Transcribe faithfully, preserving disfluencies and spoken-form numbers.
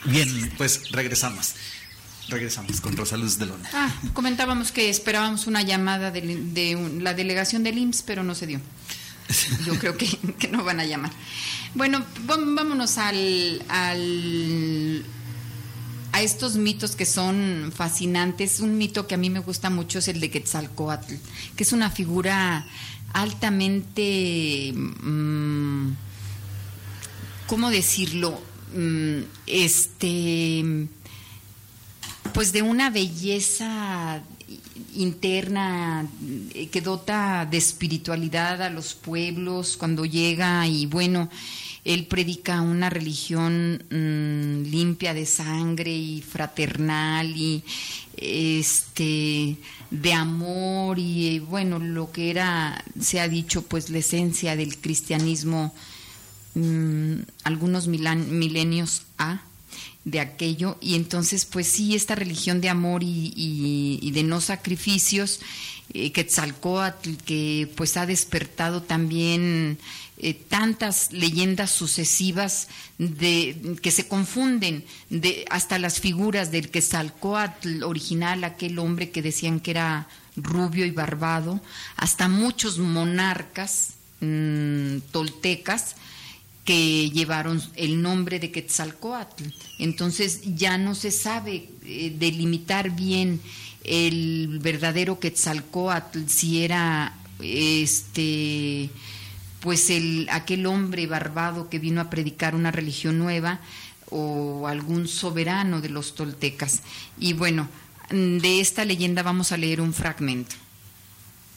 Bien, pues regresamos. Regresamos con Rosa Luz de Luna. Ah, comentábamos que esperábamos una llamada de, de un, la delegación del I M S S, pero no se dio. Yo creo que, que no van a llamar. Bueno, vámonos al, al a estos mitos que son fascinantes. Un mito que a mí me gusta mucho es el de Quetzalcóatl, que es una figura altamente, mmm, ¿cómo decirlo? Mm, este... pues de una belleza interna que dota de espiritualidad a los pueblos cuando llega, y bueno, él predica una religión mmm, limpia de sangre y fraternal y este de amor, y bueno, lo que era, se ha dicho, pues la esencia del cristianismo mmm, algunos milan, milenios a de aquello. Y entonces pues sí, esta religión de amor y, y, y de no sacrificios, eh, Quetzalcóatl, que pues ha despertado también eh, tantas leyendas sucesivas de que se confunden, de hasta las figuras del Quetzalcóatl original, aquel hombre que decían que era rubio y barbado, hasta muchos monarcas mmm, toltecas que llevaron el nombre de Quetzalcóatl. Entonces ya no se sabe eh, delimitar bien el verdadero Quetzalcóatl, si era este pues el aquel hombre barbado que vino a predicar una religión nueva o algún soberano de los toltecas. Y bueno, de esta leyenda vamos a leer un fragmento.